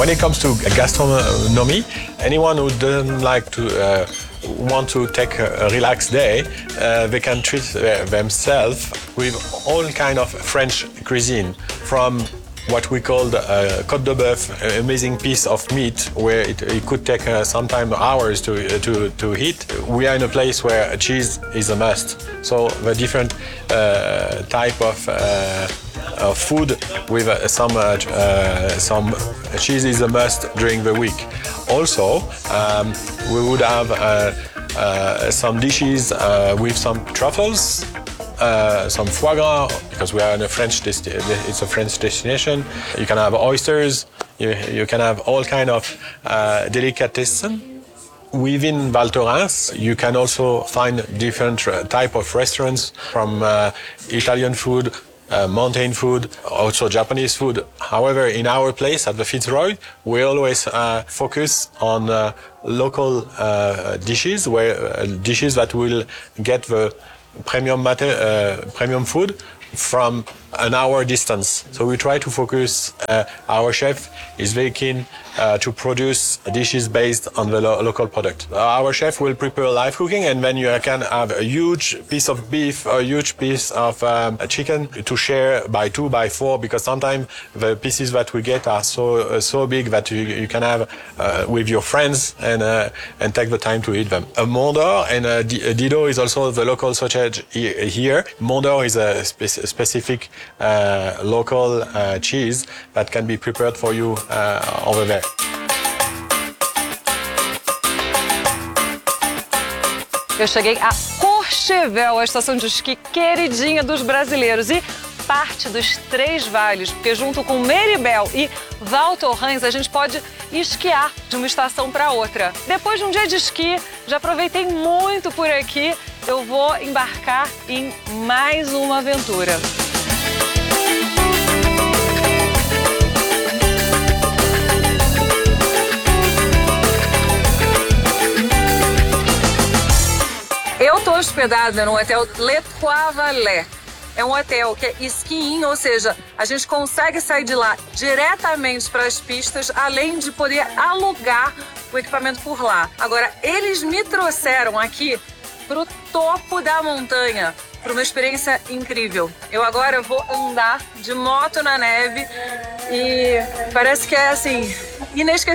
When it comes to gastronomy, anyone who doesn't like to want to take a relaxed day, they can treat themselves with all kind of French cuisine, from what we call the côte de bœuf, an amazing piece of meat where it could take sometimes hours to heat. We are in a place where cheese is a must, so the different type of food with some cheese is a must during the week. Also, we would have some dishes with some truffles, some foie gras, because we are in a it's a French destination. You can have oysters, you can have all kind of delicatessen. Within Val Thorens, you can also find different type of restaurants, from Italian food, mountain food, also Japanese food. However, in our place at the Fitzroy, we always focus on local dishes, dishes that will get the premium food from an hour distance. So we try to focus, our chef is very keen to produce dishes based on the local product. Our chef will prepare live cooking, and then you can have a huge piece of beef, a huge piece of chicken to share by 2, by 4, because sometimes the pieces that we get are so big that you can have with your friends and take the time to eat them. A Mont d'Or and Didot is also the local sausage here. Mont d'Or is a specific local cheese that can be prepared for you over there. Eu cheguei a Courchevel, a estação de esqui queridinha dos brasileiros, e parte dos Três Vales, porque junto com Méribel e Val Thorens a gente pode esquiar de uma estação para outra. Depois de um dia de esqui, já aproveitei muito por aqui, eu vou embarcar em mais uma aventura. Eu estou hospedada no hotel Le Trois Valets. É um hotel que é ski-in, ou seja, a gente consegue sair de lá diretamente para as pistas, além de poder alugar o equipamento por lá. Agora, eles me trouxeram aqui para o topo da montanha, para uma experiência incrível. Eu agora vou andar de moto na neve e parece que é assim, inesquecível.